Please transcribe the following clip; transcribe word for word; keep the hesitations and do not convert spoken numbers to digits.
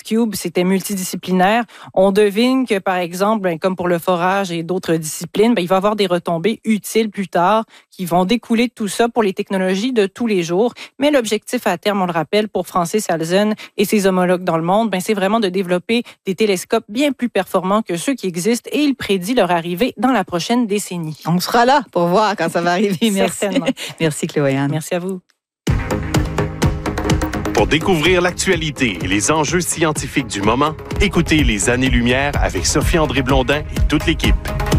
Cube, c'était multidisciplinaire. On devine que, par exemple, ben, comme pour le forage et d'autres disciplines, ben, il va y avoir des retombées utiles plus tard qui vont découler de tout ça pour les technologies de tous les jours. Mais l'objectif à terme, on le rappelle, pour Francis Halzen et ses homologues dans le monde, ben, c'est vraiment de développer des télescopes bien plus performants que ceux qui existent et il prédit leur arrivée dans la prochaine décennie. On sera là pour voir quand ça va arriver. Merci. Certainement. Merci Chloé-Anne. Merci à vous. Pour découvrir l'actualité et les enjeux scientifiques du moment, écoutez Les Années-Lumière avec Sophie-André Blondin et toute l'équipe.